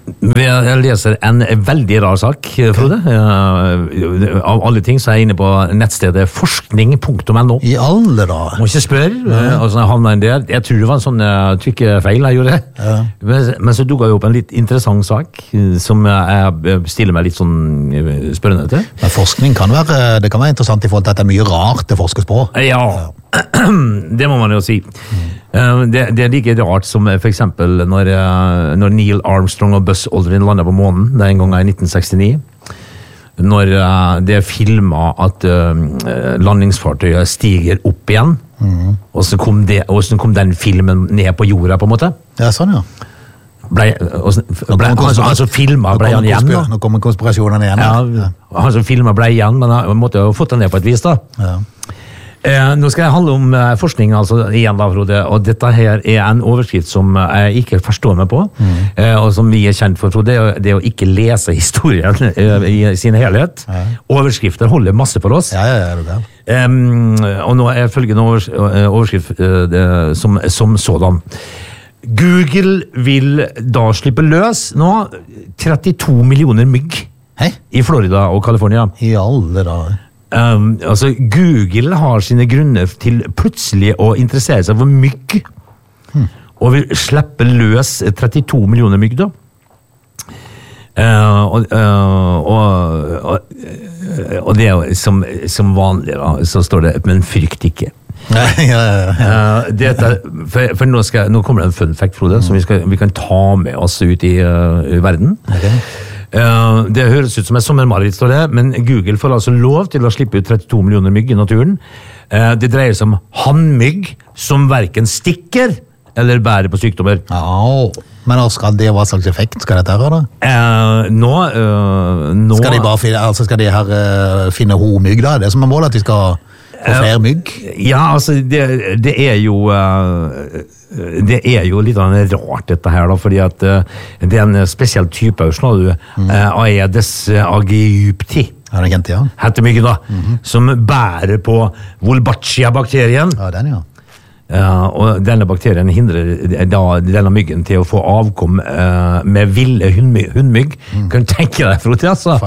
Jeg leser en veldig rar sak, Frode. Av alle ting så er jeg inne på nettstedet forskning.no. I alle da. Må ikke spørre, altså jeg havnet der. Jeg tror det var en sånn trykkefeil jeg gjorde. Ja. Men så dukket jeg opp en litt interessant sak, som jeg stiller meg litt sånn spørrende til. Men forskning kan være interessant i forhold til at det er mye rart det forskes på. Ja, det må man jo si. Det er like rart som for eksempel når Neil Armstrong og Buzz Aldrin landet på månen, det en gang i 1969. Når det er filmet at landingsfartøyet stiger opp igjen, og så kom den filmen ned på jorda på en måte. Ja, sånn ja. Han som filmet ble han igjen da. Nå kommer konspirasjonen igjen. Ja, han som filmet ble igjen, men han måtte jo fått den ned på et vis da. Ja. Nå skal jeg handle om forskning altså, igjen da, Frode, og dette her er en overskrift som jeg ikke forstår meg på, og som vi er kjent for, Frode, det er å ikke lese historien i sin helhet. Ja. Overskrifter holder masse for oss. Ja, det er. Og nå er følgende overskrift som sådan. Google vil da slippe løs nå 32 millioner mygg i Florida og California. I alle dager. Altså Google har sine grunner til plutselig å interessere seg for mygg og vil slippe løs 32 millioner mygg da og det er jo som vanlig da, så står det men frykt ikke. For nå kommer det en fun fact, Frode, som vi kan ta med oss ut i verden. Det høres ut som en sommermareritt, står det, men Google får altså lov til å slippe ut 32 millioner mygg i naturen. Det dreier seg om hannmygg som hverken stikker eller bærer på sykdommer. Men hva slags effekt skal dette her da? Nå skal de bare finne homygg da? Det som er målet at de skal få flere mygg? Ja, altså det er jo litt rart dette her da, fordi at det er en spesiell type Aedes aegypti. Ja, det kjente, ja. Heter myggen da, som bærer på Wolbachia-bakterien. Ja, den, ja. Og denne bakterien hindrer da denne myggen til å få avkom med ville hundmygg. Kan du tenke deg, Frode, altså?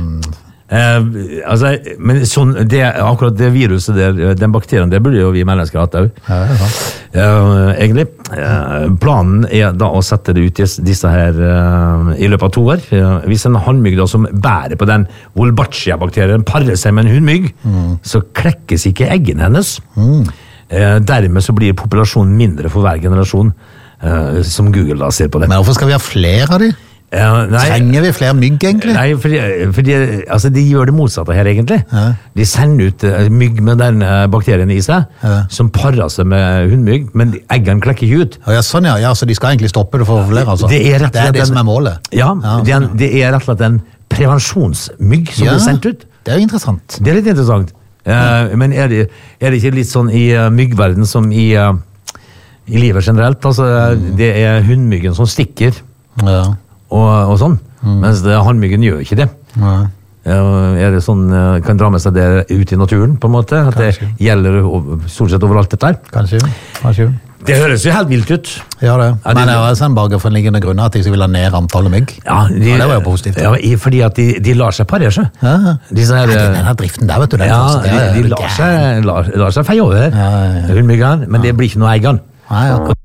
Men sånn, akkurat det viruset der, den bakterien, det burde jo vi mennesker hatt også. Egentlig. Planen er da å sette det ut disse her i løpet av 2 år. Hvis en hannmygg da som bærer på den Wolbachia-bakterien parer seg med en hundmygg, så klekkes ikke eggene hennes. Dermed så blir populasjonen mindre for hver generasjon, som Google da ser på det. Men hvorfor skal vi ha flere av de? Trenger vi flere mygg egentlig? Nei, fordi altså, de gjør det motsatte her egentlig. De sender ut mygg med den bakterien i seg, som parer seg med hundmygg, men eggene klekker ikke ut. Ja, sånn ja, så de skal egentlig stoppe det for flere altså. Det er det som er målet. Ja, det er rett og slett en prevensjonsmygg som blir sendt ut. Det er jo interessant. Det er litt interessant. Men er det ikke litt sånn i myggverden som i livet generelt? Altså, det er hundmyggen som stikker. Ja. Og sånn, mens hannmyggen gjør ikke det. Er det sånn, kan dra med seg det ut i naturen på en måte, at det gjelder stort sett overalt dette her? Kanskje. Det høres jo helt vilt ut. Ja, det. Men det er sånn bare for en liggende grunn at de vil ha ned antallet mygg. Ja, det var jo positivt. Ja, fordi at de lar seg parere seg. Denne driften der, vet du. De lar seg feie over, hundmyggene, men det blir ikke noe eggene.